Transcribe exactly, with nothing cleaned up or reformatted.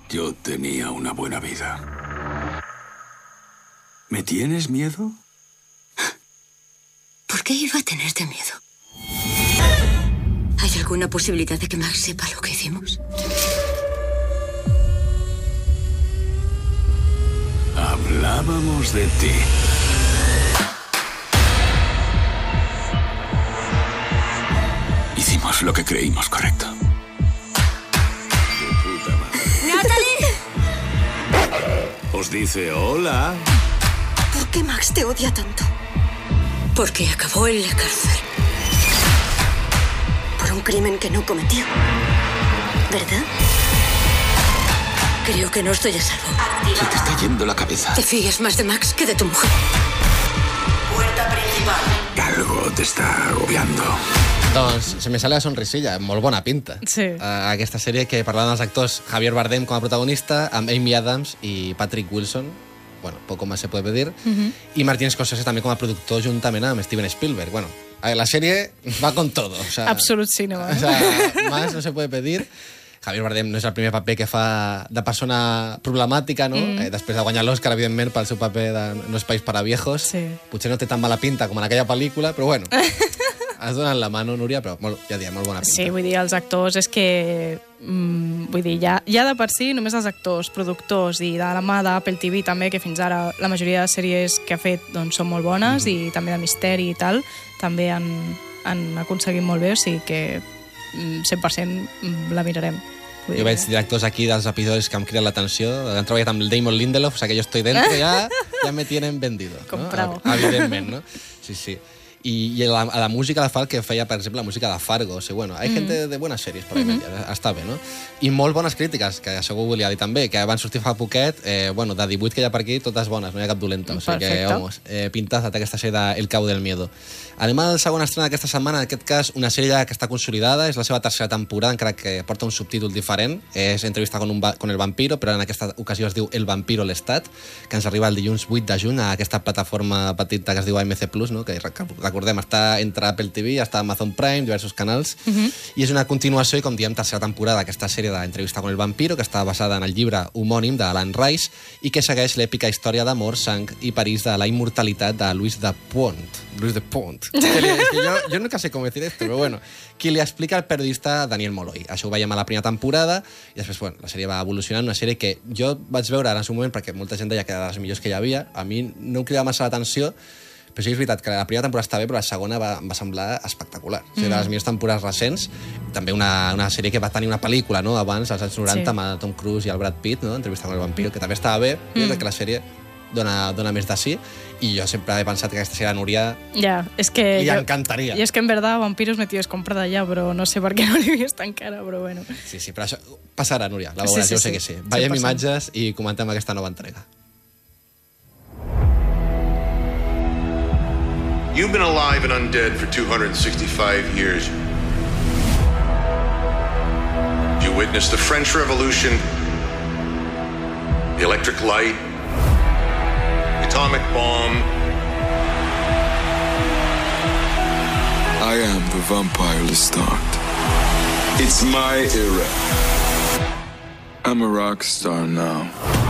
Yo tenía una buena vida. ¿Me tienes miedo? ¿Por qué iba a tenerte miedo? ¿Hay alguna posibilidad de que Max sepa lo que hicimos? Hablábamos de ti. Hicimos lo que creímos correcto. De puta madre. ¡Natalie! Os dice hola. ¿Por qué Max te odia tanto? Porque acabó en la cárcel. Por un crimen que no cometió. ¿Verdad? Creo que no estoy a salvo. Se te está yendo la cabeza. Te fíes más de Max que de tu mujer. Puerta principal. Algo te está agobiando. Doncs se me sale la sonrisilla, molt bona pinta. Sí. Uh, aquesta sèrie que parlaven dels actors Javier Bardem com a protagonista, amb Amy Adams i Patrick Wilson, bueno, poco más se puede pedir, uh-huh. i Martin Scorsese també com a productor juntament amb Steven Spielberg. Bueno, la sèrie va con todo. O sea, Absolut cinema. O sea, más no se puede pedir. Javier Bardem no és el primer paper que fa de persona problemàtica, no? Mm. Eh, després de guanyar l'Oscar, evidentment, pel seu paper de No és país para viejos. Sí. Potser no té tan mala pinta com en aquella pel·lícula, però bueno, has donat la mano, Núria, però molt, ja diem, molt bona pinta. Sí, vull dir, els actors és que... Mm, vull dir, ja, ja de per si, només els actors, productors i de la mà d'Apple T V també, que fins ara la majoria de sèries que ha fet doncs, són molt bones mm. i també de misteri i tal, també han, han aconseguit molt bé, o sigui que cent per cent la mirarem. Jo veig directors aquí dels episodis que em criden l'atenció. Han treballat amb el Damon Lindelof, o sigui que jo estoy dentro, ja, ja me tienen vendido. Comprado. No? Evidentment, no? Sí, sí. I, i la, a la música la fa el que feia, per exemple, la música de Fargo. O sigui, bueno, hay mm. gente de buenas series por ahí, mm -hmm. està bé, no? I molt bones crítiques, que segur volia dir també, que van sortir fa poquet, eh, bueno, de divuit que hi ha per aquí, totes bones, no hi ha cap dolenta. O sigui que, vamos, eh, pintaza té aquesta sèrie de El Cabo del Miedo. Anem al segon estrena d'aquesta setmana, en aquest cas, una sèrie que està consolidada, és la seva tercera temporada, encara que porta un subtítol diferent, és Entrevista con, un con el vampiro, però en aquesta ocasió es diu El vampiro l'estat, que ens arriba el dilluns vuit de juny a aquesta plataforma petita que es diu A M C plus, no? Que recordem, està entre Apple T V, està a Amazon Prime, diversos canals, uh -huh. i és una continuació i, com diem, tercera temporada d'aquesta sèrie d'Entrevista con el vampiro, que està basada en el llibre homònim d'Alan Rice i que segueix l'èpica història d'amor, sang i París de la immortalitat de Louis de Pont. Louis de Pont. Que li, és que jo, jo nunca sé com decir esto, però bueno, qui li explica el periodista Daniel Molloy. Això ho veiem a la primera temporada i després, bueno, la sèrie va evolucionant, una sèrie que jo vaig veure en el seu moment perquè molta gent deia que era de les millors que hi havia. A mi no em cridava massa l'atenció, però sí, és veritat que la primera temporada està bé, però la segona va, em va semblar espectacular. Mm. O sigui, de les millors temporades recents. També una, una sèrie que va tenir una pel·lícula, no?, abans, als anys noranta, sí. amb el Tom Cruise i el Brad Pitt, no?, Entrevista con el vampiro, que també estava bé. Mm. Jo crec que la sèrie dona, dona més de sí, i jo sempre he pensat que aquesta sèrie de Núria ja, és que li jo, encantaria. I és que, en verdad, Vampiros me tienes comprada ja, però no sé per què no l'he vist encara, però bueno. Sí, sí, però això passarà, Núria, la veuràs, sí, sí, jo sé sí. que sí. Veiem imatges i comentem aquesta nova entrega. You've been alive and undead for two hundred sixty-five years. You witnessed the French Revolution, the electric light, the atomic bomb. I am the vampire Lestat. It's my era. I'm a rock star now.